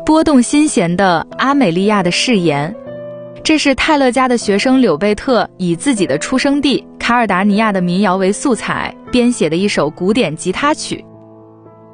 拨动心弦的阿美利亚的誓言。这是泰勒家的学生柳贝特以自己的出生地卡尔达尼亚的民谣为素材编写的一首古典吉他曲。